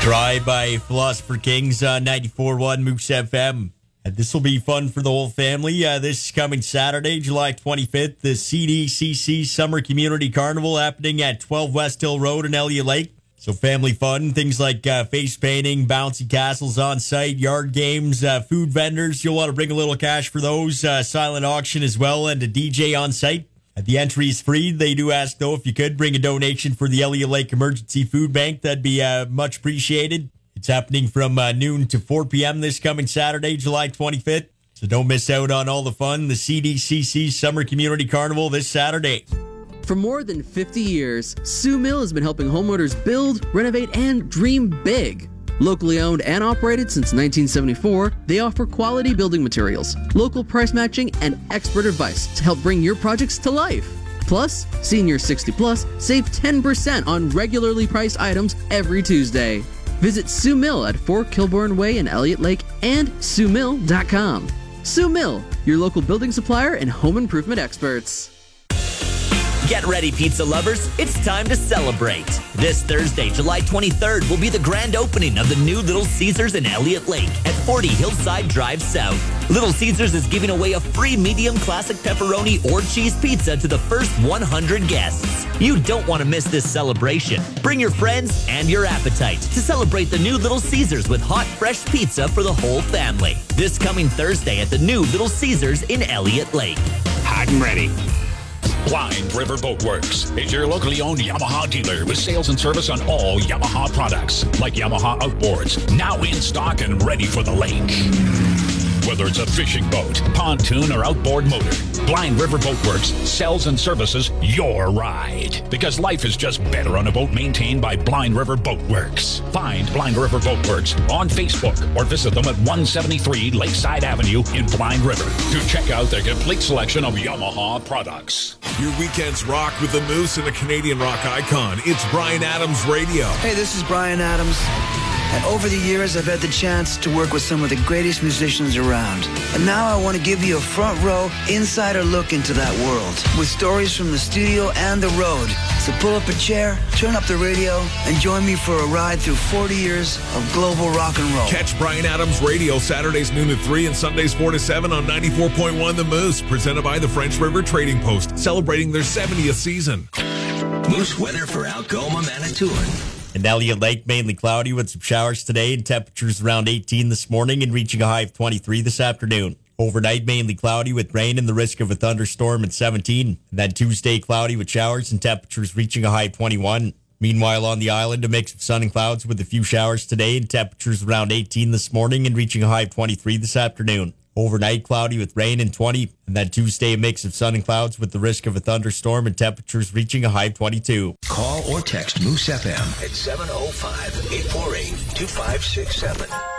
Drive by Philosopher Kings on 94.1 Moose FM. And this will be fun for the whole family. This coming Saturday, July 25th, the CDCC Summer Community Carnival happening at 12 West Hill Road in Elliott Lake. So family fun, things like face painting, bouncy castles on site, yard games, food vendors. You'll want to bring a little cash for those. Silent auction as well, and a DJ on site. The entry is free. They do ask, though, if you could bring a donation for the Elliott Lake Emergency Food Bank. That'd be much appreciated. It's happening from noon to 4 p.m. this coming Saturday, July 25th. So don't miss out on all the fun. The CDCC Summer Community Carnival this Saturday. For more than 50 years, Sue Mill has been helping homeowners build, renovate, and dream big. Locally owned and operated since 1974, they offer quality building materials, local price matching, and expert advice to help bring your projects to life. Plus, seniors 60 plus save 10% on regularly priced items every Tuesday. Visit Sue Mill at 4 Kilbourne Way in Elliott Lake and SueMill.com. Sue Mill, your local building supplier and home improvement experts. Get ready, pizza lovers. It's time to celebrate. This Thursday, July 23rd, will be the grand opening of the new Little Caesars in Elliott Lake at 40 Hillside Drive South. Little Caesars is giving away a free medium classic pepperoni or cheese pizza to the first 100 guests. You don't want to miss this celebration. Bring your friends and your appetite to celebrate the new Little Caesars with hot, fresh pizza for the whole family. This coming Thursday at the new Little Caesars in Elliott Lake. Hot and ready. Blind River Boatworks is your locally owned Yamaha dealer with sales and service on all Yamaha products, like Yamaha outboards, now in stock and ready for the lake. Whether it's a fishing boat, pontoon, or outboard motor, Blind River Boatworks sells and services your ride. Because life is just better on a boat maintained by Blind River Boatworks. Find Blind River Boatworks on Facebook or visit them at 173 Lakeside Avenue in Blind River to check out their complete selection of Yamaha products. Your weekends rock with the Moose and a Canadian rock icon. It's Bryan Adams Radio. Hey, this is Bryan Adams. And over the years, I've had the chance to work with some of the greatest musicians around. And now I want to give you a front row, insider look into that world with stories from the studio and the road. So pull up a chair, turn up the radio, and join me for a ride through 40 years of global rock and roll. Catch Bryan Adams Radio Saturdays noon to 3 and Sundays 4 to 7 on 94.1 The Moose, presented by the French River Trading Post, celebrating their 70th season. Moose weather for Algoma, Manitoulin. In Elliott Lake, mainly cloudy with some showers today and temperatures around 18 this morning and reaching a high of 23 this afternoon. Overnight, mainly cloudy with rain and the risk of a thunderstorm at 17. And then Tuesday, cloudy with showers and temperatures reaching a high of 21. Meanwhile, on the island, a mix of sun and clouds with a few showers today and temperatures around 18 this morning and reaching a high of 23 this afternoon. Overnight, cloudy with rain and 20. And then Tuesday, a mix of sun and clouds with the risk of a thunderstorm and temperatures reaching a high of 22. Call or text Moose FM at 705-848-2567.